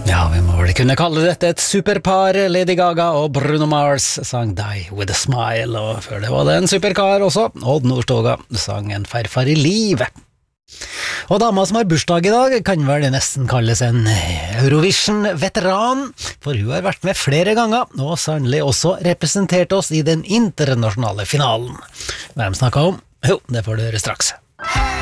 Ja, vi må vel kunne kalle dette et superpar. Lady Gaga og Bruno Mars sang Die With A Smile, og før det var det en superkar også. Odd Nordstoga sang En farfar i livet. Og dama som har bursdag i dag kan vel nesten kalles en Eurovision-veteran, for hun har vært med flere ganger, og sannelig også representert oss i den internasjonale finalen. Hvem snakket om? Jo, det får du høre straks.